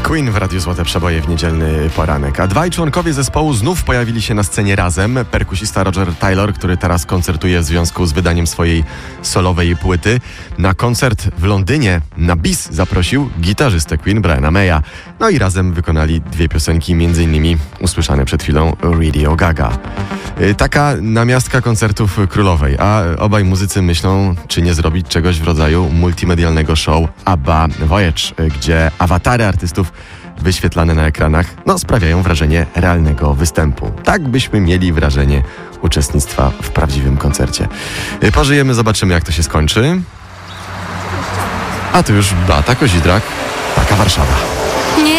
Queen w Radiu Złote Przeboje w niedzielny poranek. A dwaj członkowie zespołu znów pojawili się na scenie razem. Perkusista Roger Taylor, który teraz koncertuje w związku z wydaniem swojej solowej płyty. Na koncert w Londynie na bis zaprosił gitarzystę Queen Briana Maya. No i razem wykonali dwie piosenki, m.in. usłyszane przed chwilą Radio Gaga. Taka namiastka koncertów królowej, a obaj muzycy myślą, czy nie zrobić czegoś w rodzaju multimedialnego show ABBA Voyage, gdzie awatary artystów wyświetlane na ekranach sprawiają wrażenie realnego występu. Tak byśmy mieli wrażenie uczestnictwa w prawdziwym koncercie. Pożyjemy, zobaczymy, jak to się skończy. A tu już Beata Kozidrak, Taka Warszawa.